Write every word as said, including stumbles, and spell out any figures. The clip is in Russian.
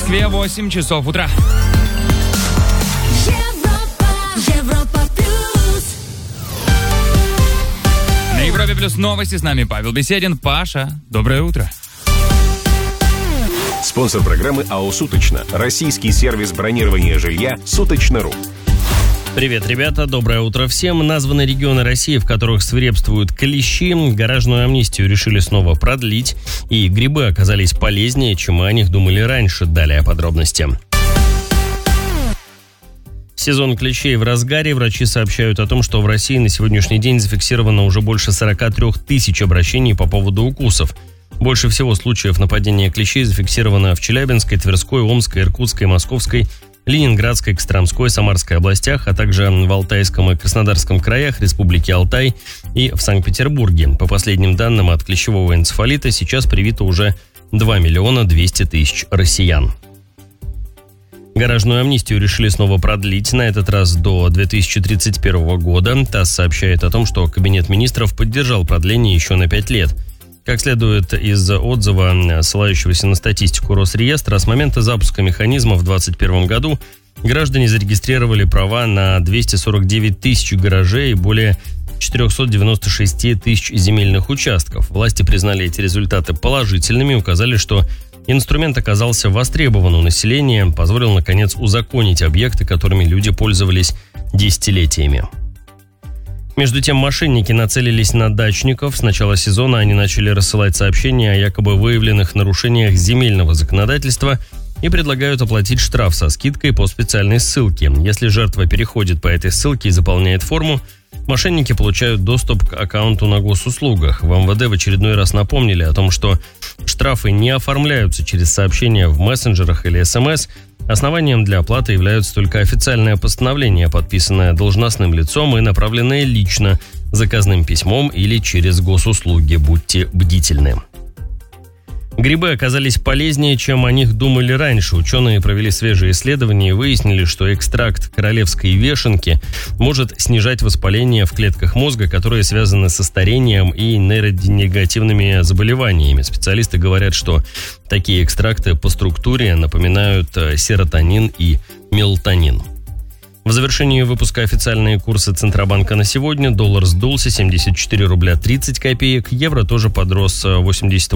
Москве восемь часов утра. На Европе плюс новости, с нами Павел Беседин. Паша, доброе утро. Спонсор программы АО «Суточно». Российский сервис бронирования жилья «Суточно.ру». Привет, ребята, доброе утро всем. Названы регионы России, в которых свирепствуют клещи. Гаражную амнистию решили снова продлить. И грибы оказались полезнее, чем мы о них думали раньше. Далее подробности. Сезон клещей в разгаре. Врачи сообщают о том, что в России на сегодняшний день зафиксировано уже больше сорок три тысячи обращений по поводу укусов. Больше всего случаев нападения клещей зафиксировано в Челябинской, Тверской, Омской, Иркутской, Московской, Ленинградской, Костромской, Самарской областях, а также в Алтайском и Краснодарском краях, Республике Алтай и в Санкт-Петербурге. По последним данным, от клещевого энцефалита сейчас привито уже два миллиона двести тысяч россиян. Гаражную амнистию решили снова продлить, на этот раз до две тысячи тридцать первого года. ТАСС сообщает о том, что Кабинет министров поддержал продление еще на пять лет. Как следует из отзыва, ссылающегося на статистику Росреестра, с момента запуска механизма в две тысячи двадцать первом году граждане зарегистрировали права на двести сорок девять тысяч гаражей и более четыреста девяносто шесть тысяч земельных участков. Власти признали эти результаты положительными и указали, что инструмент оказался востребован у населения, позволил, наконец, узаконить объекты, которыми люди пользовались десятилетиями. Между тем, мошенники нацелились на дачников. С начала сезона они начали рассылать сообщения о якобы выявленных нарушениях земельного законодательства и предлагают оплатить штраф со скидкой по специальной ссылке. Если жертва переходит по этой ссылке и заполняет форму, мошенники получают доступ к аккаунту на госуслугах. В МВД в очередной раз напомнили о том, что штрафы не оформляются через сообщения в мессенджерах или СМС. Основанием для оплаты являются только официальное постановление, подписанное должностным лицом и направленное лично заказным письмом или через госуслуги. Будьте бдительны. Грибы оказались полезнее, чем о них думали раньше. Ученые провели свежие исследования и выяснили, что экстракт королевской вешенки может снижать воспаление в клетках мозга, которые связаны со старением и нейродегенеративными заболеваниями. Специалисты говорят, что такие экстракты по структуре напоминают серотонин и мелатонин. В завершении выпуска официальные курсы Центробанка на сегодня. Доллар сдулся семьдесят четыре рубля тридцать копеек, евро тоже подрос восемьдесят